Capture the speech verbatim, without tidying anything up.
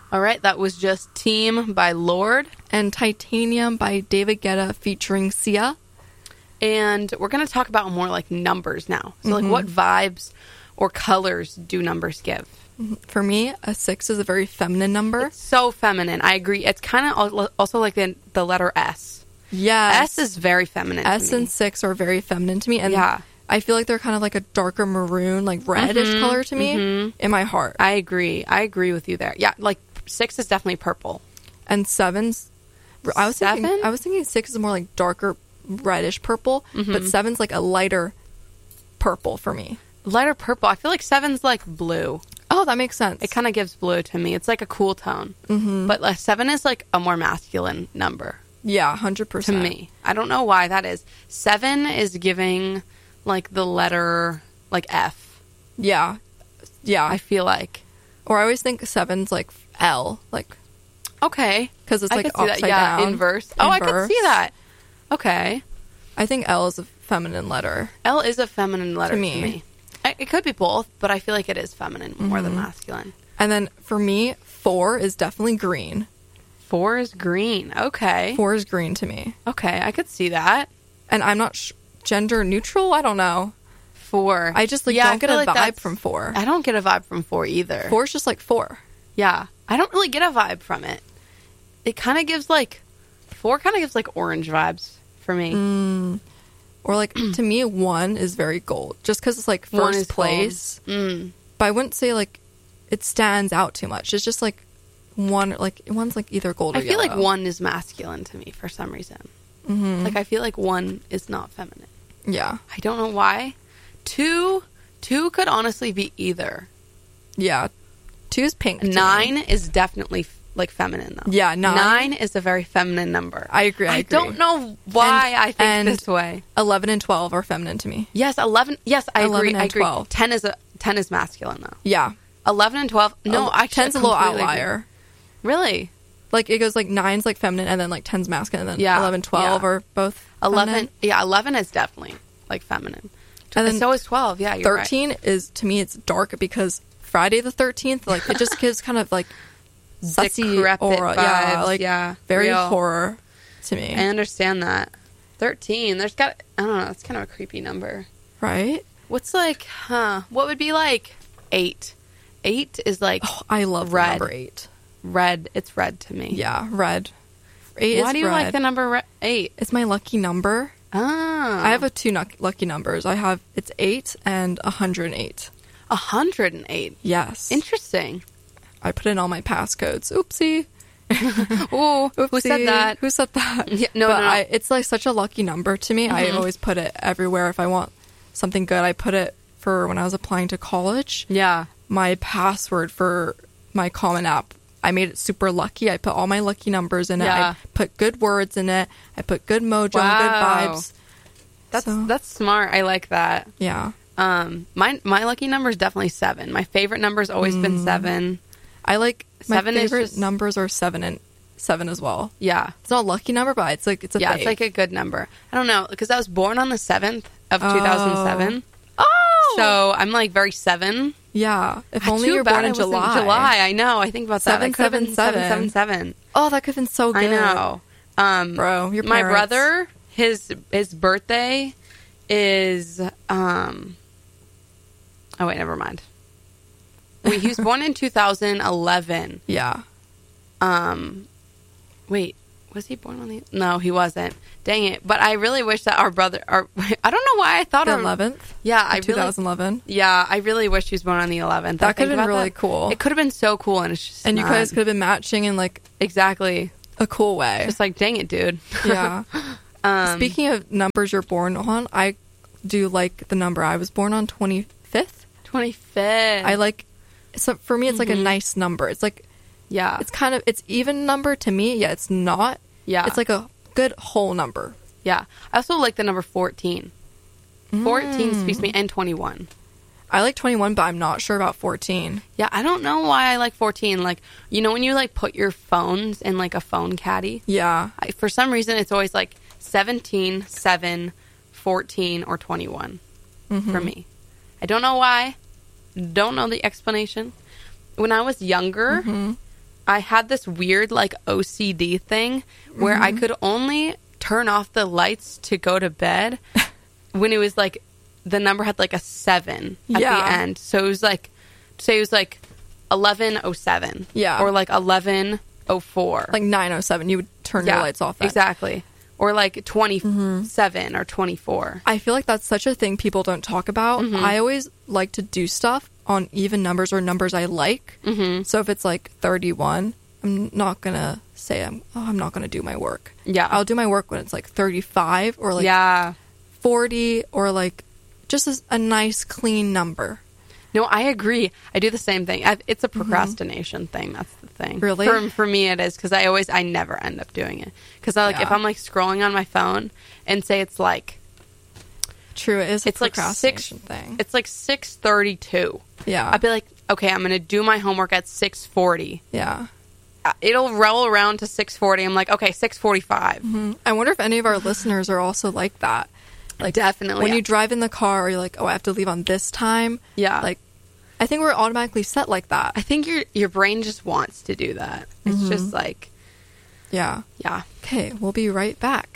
All right, that was just Team by Lorde. And Titanium by David Guetta featuring Sia. And we're going to talk about more like numbers now. So Mm-hmm. like what vibes or colors do numbers give? For me, a six is a very feminine number. It's so feminine. I agree. It's kind of also like the, the letter S. Yeah. S is very feminine S to me. and six are very feminine to me. And Yeah. I feel like they're kind of like a darker maroon, like reddish Mhm, color to me mhm. in my heart. I agree. I agree with you there. Yeah, like six is definitely purple. And sevens, I was Seven? thinking, I was thinking six is more like darker reddish purple, Mm-hmm. but seven's like a lighter purple for me. Lighter purple. I feel like seven's like blue. Oh, that makes sense. It kind of gives blue to me. It's like a cool tone. Mm-hmm. But like seven is like a more masculine number yeah, one hundred to percent. me. I don't know why that is. Seven is giving like the letter like F. Yeah. Yeah. I feel like. or I always think seven's like L, like, Okay. because it's I like could see upside that. Yeah, down. inverse. Oh, I could Inverse. see that. Okay. I think L is a feminine letter. L is a feminine letter To to me. me. I, it could be both, but I feel like it is feminine more Mm-hmm. than masculine. And then for me, four is definitely green. Four is green. Okay. Four is green to me. Okay, I could see that. And I'm not sh- gender neutral. I don't know. Four. I just like Yeah, I don't get feel a like vibe that's- from four. I don't get a vibe from four either. Four is just like four. Yeah. I don't really get a vibe from it. It kind of gives like, four kind of gives like orange vibes for me. Mm. Or like to me, one is very gold, just because it's like One first is place. Mm. But I wouldn't say like it stands out too much. It's just like one, like one's like either gold or I feel like yellow. one is masculine to me for some reason. Mm-hmm. Like I feel like one is not feminine. Yeah, I don't know why. Two, two could honestly be either. yeah. Two is pink. to me. Nine is definitely like feminine though. Yeah, nine. Nine is a very feminine number. I agree. I, I agree. don't know why And- I think and- this way. Eleven and twelve are feminine to me. Yes, eleven. Yes, I eleven agree. and I agree. twelve. Ten is a ten is masculine though. Yeah. Eleven and twelve. No, El- I ten's a little completely agree. outlier. Really? Like it goes like nine's like feminine, and then like ten's masculine, and then Yeah, eleven, twelve yeah. are both Eleven. feminine. Yeah, eleven is definitely like feminine. And then so is twelve. Yeah, you're right. Thirteen is to me it's dark because Friday the thirteenth, like it just gives kind of like sussy Decrepit aura, yeah, vibes, like yeah, very real. horror to me, I understand that. Thirteen. There's got. I don't know. It's kind of a creepy number. right? What's like? Huh? What would be like eight? Eight is like Oh, I love the red. number eight. red. It's red to me. Yeah, red. Eight Why is do you red. like the number re- eight? It's my lucky number. Ah, I have a two nuck- lucky numbers. I have it's eight and a hundred and eight. a hundred and eight. Yes, Interesting. I put in all my passcodes. Oopsie. Oh, who Oopsie. said that? Who said that? Yeah, no, but no, no. I, it's like such a lucky number to me. I always put it everywhere. If I want something good, I put it for when I was applying to college. Yeah. My password for my Common App, I made it super lucky. I put all my lucky numbers in it. Yeah. I put good words in it. I put good mojo, Wow. good vibes. That's So- that's smart. I like that. Yeah. Um, my my lucky number is definitely seven. My favorite number has always been Mm. seven. I like my Seven is favorite just- numbers are seven and seven as well. Yeah, It's not a lucky number, but it's like it's a yeah, fave. it's like a good number. I don't know because I was born on the seventh of two thousand seven, oh, so I'm like very seven. yeah. If Ah, only too you're bad born I in was July. July, I know. I think about that. Seven, It could have been seven, seven, seven, seven. seven. Oh, that could have been so good. I know, um, Bro, your my parents. brother, his his birthday is um. Oh wait, never mind. Wait, he was born in two thousand eleven. Yeah. Um, wait, was he born on the? No, he wasn't. Dang it! But I really wish that our brother. Our I don't know why I thought The of- eleventh. Yeah, I really. twenty eleven. Yeah, I really wish he was born on the eleventh. That I could have think been about really that. cool. It could have been so cool, and it's just And you not. guys could have been matching in like exactly a cool way. just like dang it, dude. Yeah. um, Speaking of numbers you're born on, I do like the number I was born on, twenty-fifth. twenty-fifth. I like, so for me, it's like a Mm-hmm. nice number. It's like, yeah, it's kind of, it's even number to me. Yeah, it's not. yeah. It's like a good whole number. yeah. I also like the number fourteen. Fourteen Mm. speaks me, and twenty-one. I like twenty-one, but I'm not sure about fourteen. Yeah, I don't know why I like fourteen. Like, you know, when you like put your phones in like a phone caddy, Yeah. I, for some reason it's always like seventeen, seven, fourteen, or twenty-one Mm-hmm. for me. I don't know why. Don't know the explanation. When I was younger, Mm-hmm. I had this weird like O C D thing where Mm-hmm. I could only turn off the lights to go to bed when it was like the number had like a seven at Yeah. the end. So it was like, say it was like eleven oh seven. Yeah. Or like eleven oh four. Like nine oh seven, you would turn your lights off. Then. Exactly. Or like twenty-seven or twenty-four. I feel like that's such a thing people don't talk about. Mm-hmm. I always like to do stuff on even numbers or numbers I like. Mm-hmm. So if it's like thirty-one, I'm not going to say, I'm, oh, I'm not going to do my work. Yeah. I'll do my work when it's like thirty-five or like yeah. forty or like just a, a nice clean number. No, I agree. I do the same thing. I, it's a procrastination thing. That's the thing. Really? For, for me, it is because I always, I never end up doing it. Because I like if Yeah. I'm like scrolling on my phone and say it's like True, it is a it's like six procrastination thing. It's like six thirty two. Yeah. I'd be like, okay, I'm gonna do my homework at six forty. Yeah. It'll roll around to six forty. I'm like, okay, six forty five. Mm-hmm. I wonder if any of our listeners are also like that. Like Definitely. when you drive in the car, you're like, oh, I have to leave on this time. Yeah. Like, I think we're automatically set like that. I think your your brain just wants to do that. It's Mm-hmm. just like, Yeah. yeah. Okay, we'll be right back.